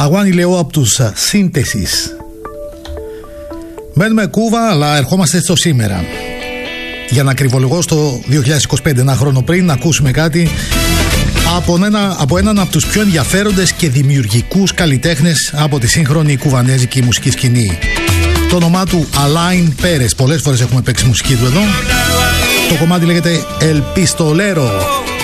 Αγουάνι λέω από τους Σύνθεσης. Μένουμε Κούβα, αλλά ερχόμαστε στο σήμερα. Για να κρυβολογώ στο 2025, ένα χρόνο πριν, να ακούσουμε κάτι από έναν από τους πιο ενδιαφέροντες και δημιουργικούς καλλιτέχνες από τη σύγχρονη κουβανέζικη μουσική σκηνή. Το όνομά του Alain Perez. Πολλές φορές έχουμε παίξει μουσική του εδώ. Το κομμάτι λέγεται El Pistolero.